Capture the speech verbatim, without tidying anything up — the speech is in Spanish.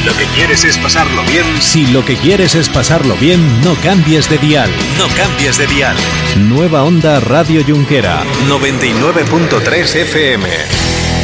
lo que quieres es pasarlo bien... Si lo que quieres es pasarlo bien, no cambies de dial. No cambies de dial. Nueva Onda Radio Junquera. noventa y nueve punto tres F M.